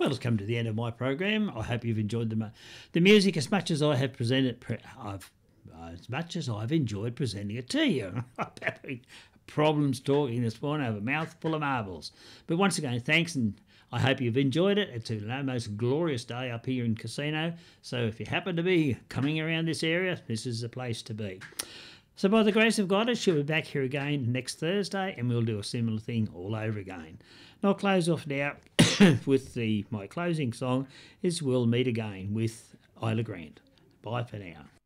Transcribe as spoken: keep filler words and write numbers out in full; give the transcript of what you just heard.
Well, it's come to the end of my program. I hope you've enjoyed the the music as much as I have presented. Pre- I've as much as I've enjoyed presenting it to you. I'm having problems talking this morning. I have a mouthful of marbles. But once again, thanks, and I hope you've enjoyed it. It's a most glorious day up here in Casino. So if you happen to be coming around this area, this is the place to be. So by the grace of God, she'll be back here again next Thursday, and we'll do a similar thing all over again. And I'll close off now with the my closing song is We'll Meet Again with Isla Grant. Bye for now.